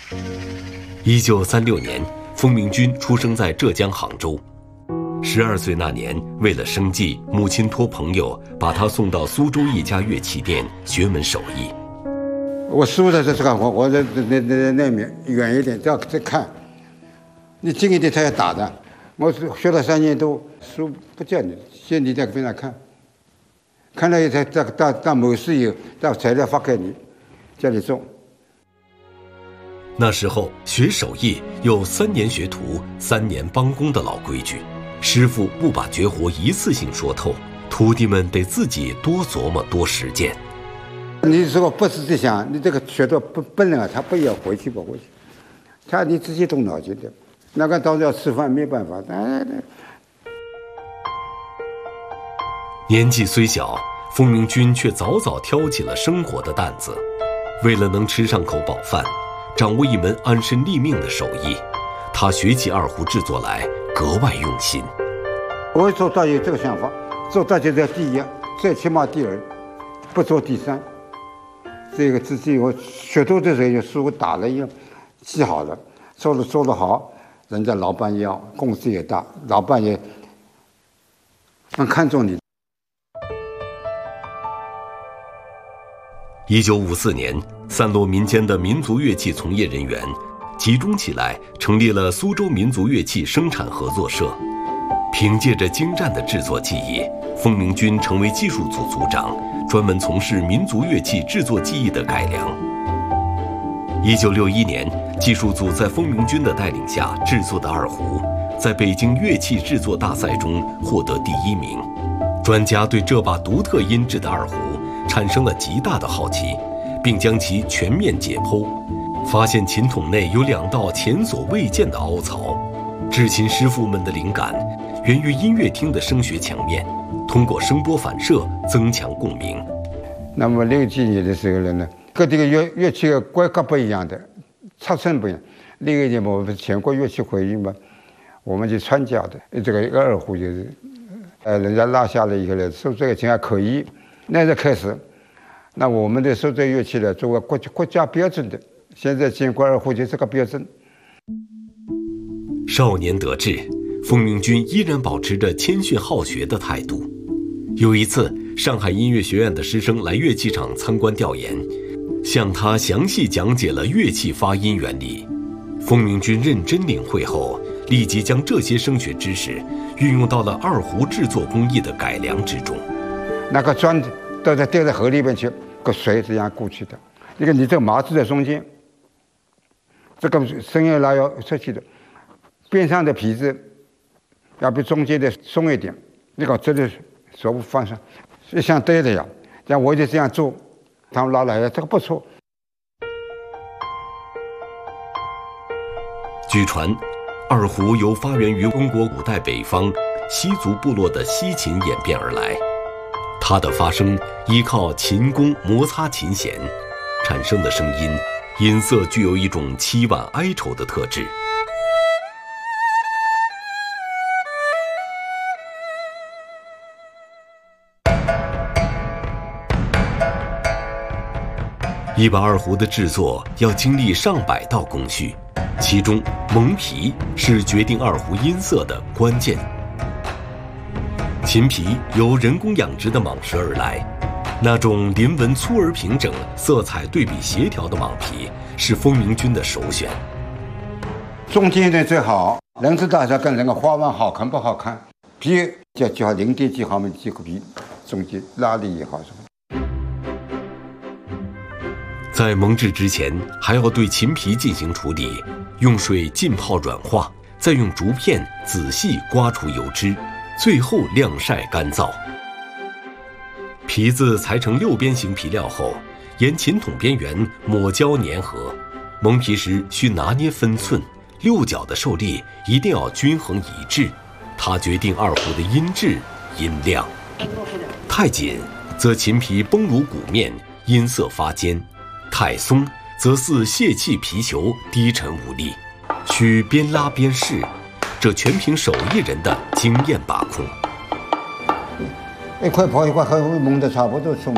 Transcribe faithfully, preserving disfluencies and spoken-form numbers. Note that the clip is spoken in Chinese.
一九三六年，封明君出生在浙江杭州。十二岁那年，为了生计，母亲托朋友把他送到苏州一家乐器店学门手艺。 我输的是这个，我我在那那那面远一点，这样再看，你近一点他要打的。我学了三年多，书不叫你，先你在边上看，看了以后到到到某时以后，到材料发给你，叫你种。 那时候学手艺有三年学徒、三年帮工的老规矩，师傅不把绝活一次性说透，徒弟们得自己多琢磨、多实践。 你如果不是这想，你这个学到不不能啊，他不要回去不回去，他你自己动脑筋的。那个当时要吃饭没办法，哎， 年纪虽小，封明君却早早挑起了生活的担子。为了能吃上口饱饭，掌握一门安身立命的手艺，他学起二胡制作来格外用心。 我做到有这个想法，做到就在第一，最起码第二，不做第三。这个自己我学徒的时候有书打了以后记好了，做了做得好，人家老板也好，公司也大，老板也很看重你。 一九五四年，散落民间的民族乐器从业人员集中起来，成立了苏州民族乐器生产合作社。凭借着精湛的制作技艺，封明君成为技术组组长，专门从事民族乐器制作技艺的改良。一九六一年，技术组在封明君的带领下制作的二胡，在北京乐器制作大赛中获得第一名。专家对这把独特音质的二胡产生了极大的好奇，并将其全面解剖，发现琴筒内有两道前所未见的凹槽。制琴师傅们的灵感源于音乐厅的声学墙面，通过声波反射增强共鸣。 那么六几年的时候呢，各地的乐乐器的规格不一样的，尺寸不一样。另一年我们全国乐器会议嘛，我们就参加的这个一个二胡就是，呃，人家拉下来以后呢，说这个琴还可以。那时开始，那我们的收这乐器呢，作为国国家标准的，现在全国二胡就是个标准。 少年得志，封明君依然保持着谦逊好学的态度。有一次，上海音乐学院的师生来乐器厂参观调研，向他详细讲解了乐器发音原理。封明君认真领会后，立即将这些声学知识运用到了二胡制作工艺的改良之中。 那个砖都在丢在河里面去，个水这样过去的。这个你这个麻子在中间，这个声音拉要出去的，边上的皮子要比中间的松一点，那个这里手放上，是像对的呀。像我就这样做，他们拉来这个不错。 据传，二胡由发源于中国古代北方西族部落的西琴演变而来。它的发声依靠琴弓摩擦琴弦，产生的声音音色具有一种凄婉哀愁的特质。一把二胡的制作要经历上百道工序，其中蒙皮是决定二胡音色的关键。琴皮由人工养殖的蟒蛇而来，那种鳞纹粗而平整、色彩对比协调的蟒皮是封明君的首选。 中间的最好，人字大小跟人的花纹好看不好看，皮就就好零点几毫米几个皮，中间拉力也好什么。 在蒙制之前，还要对琴皮进行处理，用水浸泡软化，再用竹片仔细刮除油脂，最后晾晒干燥。皮子裁成六边形皮料后，沿琴筒边缘抹胶粘合。蒙皮时需拿捏分寸，六角的受力一定要均衡一致，它决定二胡的音质、音量。太紧，则琴皮绷如鼓面，音色发尖；太松，则似泄气皮球，低沉无力。需边拉边试，这全凭手艺人的经验把控。 一块跑一块，和蒙的差不多松。